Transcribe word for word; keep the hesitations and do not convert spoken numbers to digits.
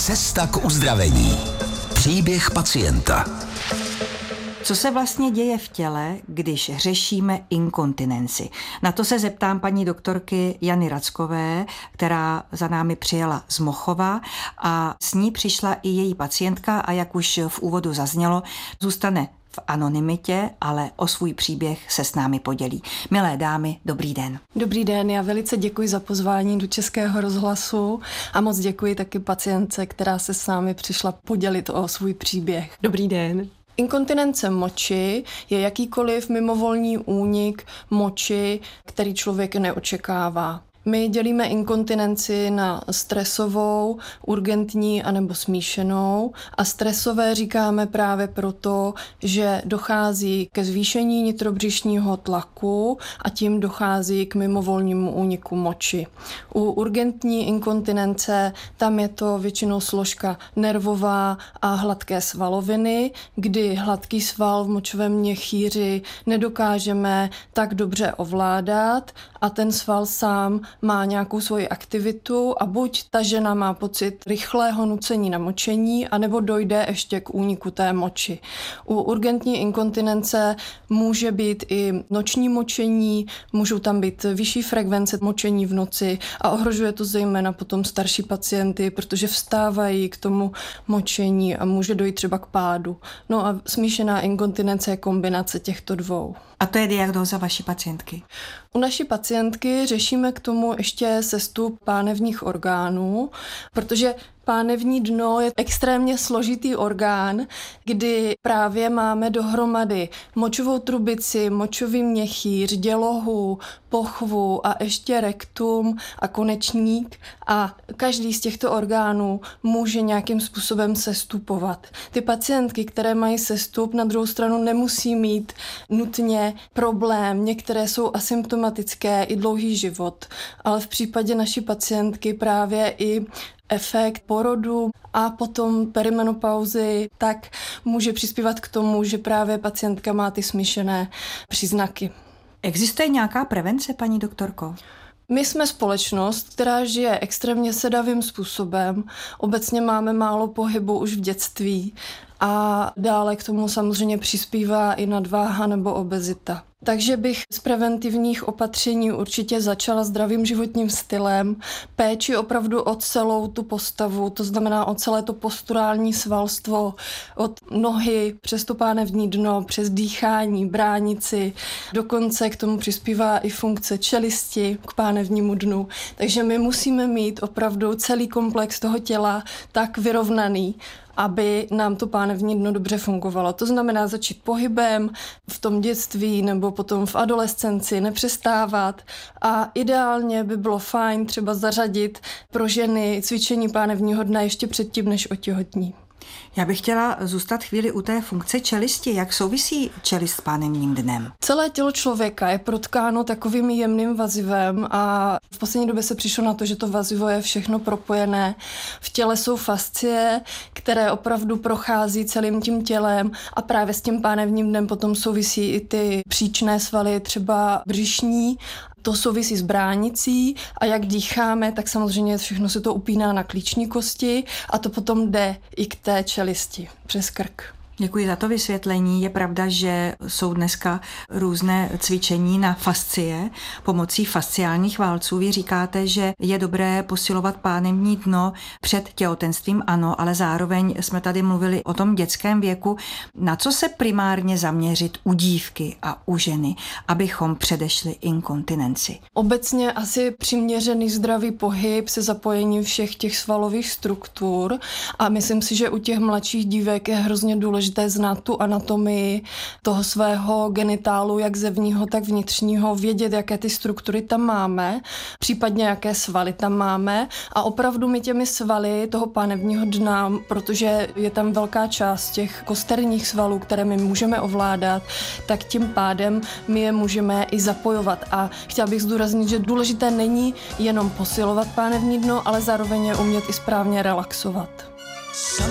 Cesta k uzdravení. Příběh pacienta. Co se vlastně děje v těle, když řešíme inkontinenci? Na to se zeptám paní doktorky Jany Rackové, která za námi přijela z Mochova a s ní přišla i její pacientka a jak už v úvodu zaznělo, zůstane v anonymitě, ale o svůj příběh se s námi podělí. Milé dámy, dobrý den. Dobrý den, já velice děkuji za pozvání do Českého rozhlasu a moc děkuji taky pacientce, která se s námi přišla podělit o svůj příběh. Dobrý den. Inkontinence moči je jakýkoliv mimovolný únik moči, který člověk neočekává. My dělíme inkontinenci na stresovou, urgentní anebo smíšenou a stresové říkáme právě proto, že dochází ke zvýšení nitrobřišního tlaku a tím dochází k mimovolnímu úniku moči. U urgentní inkontinence tam je to většinou složka nervová a hladké svaloviny, kdy hladký sval v močovém měchýři nedokážeme tak dobře ovládat a ten sval sám má nějakou svoji aktivitu a buď ta žena má pocit rychlého nucení na močení, anebo dojde ještě k úniku té moči. U urgentní inkontinence může být i noční močení, můžou tam být vyšší frekvence močení v noci a ohrožuje to zejména potom starší pacienty, protože vstávají k tomu močení a může dojít třeba k pádu. No a smíšená inkontinence je kombinace těchto dvou. A to je diagnóza vaší pacientky? U naší pacientky řešíme k tomu ještě sestup pánevních orgánů, protože pánevní dno je extrémně složitý orgán, kdy právě máme dohromady močovou trubici, močový měchýř, dělohu, pochvu a ještě rektum a konečník a každý z těchto orgánů může nějakým způsobem sestupovat. Ty pacientky, které mají sestup, na druhou stranu nemusí mít nutně problém, některé jsou asymptomatické i dlouhý život, ale v případě naší pacientky právě i efekt porodu a potom perimenopauzy, tak může přispívat k tomu, že právě pacientka má ty smíšené příznaky. Existuje nějaká prevence, paní doktorko? My jsme společnost, která žije extrémně sedavým způsobem. Obecně máme málo pohybu už v dětství a dále k tomu samozřejmě přispívá i nadváha nebo obezita. Takže bych z preventivních opatření určitě začala zdravým životním stylem, péči opravdu o celou tu postavu, to znamená o celé to posturální svalstvo, od nohy přes to pánevní dno, přes dýchání, bránici, dokonce k tomu přispívá i funkce čelisti k pánevnímu dnu. Takže my musíme mít opravdu celý komplex toho těla tak vyrovnaný, aby nám to pánevní dno dobře fungovalo. To znamená začít pohybem v tom dětství nebo potom v adolescenci, nepřestávat a ideálně by bylo fajn třeba zařadit pro ženy cvičení pánevního dna ještě předtím, než otěhotní. Já bych chtěla zůstat chvíli u té funkce čelisti. Jak souvisí čelist s pánevním dnem? Celé tělo člověka je protkáno takovým jemným vazivem a v poslední době se přišlo na to, že to vazivo je všechno propojené. V těle jsou fascie, které opravdu prochází celým tím tělem a právě s tím pánevním dnem potom souvisí i ty příčné svaly, třeba břišní. To souvisí s bránicí a jak dýcháme, tak samozřejmě všechno se to upíná na klíční kosti a to potom jde i k té čelisti přes krk. Děkuji za to vysvětlení. Je pravda, že jsou dneska různé cvičení na fascie pomocí fasciálních válců. Vy říkáte, že je dobré posilovat pánevní dno před těhotenstvím, ano, ale zároveň jsme tady mluvili o tom dětském věku. Na co se primárně zaměřit u dívky a u ženy, abychom předešli inkontinenci? Obecně asi přiměřený zdravý pohyb se zapojením všech těch svalových struktur a myslím si, že u těch mladších dívek je hrozně důležité znát tu anatomii toho svého genitálu, jak zevního, tak vnitřního, vědět, jaké ty struktury tam máme, případně jaké svaly tam máme a opravdu my těmi svaly toho pánevního dna, protože je tam velká část těch kosterních svalů, které my můžeme ovládat, tak tím pádem my je můžeme i zapojovat a chtěla bych zdůraznit, že důležité není jenom posilovat pánevní dno, ale zároveň je umět i správně relaxovat.